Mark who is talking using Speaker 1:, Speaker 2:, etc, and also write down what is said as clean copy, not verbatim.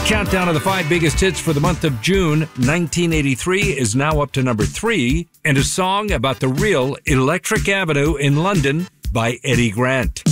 Speaker 1: Countdown of the 5 biggest hits for the month of June 1983 is now up to number 3, and a song about the real Electric Avenue in London by Eddie Grant.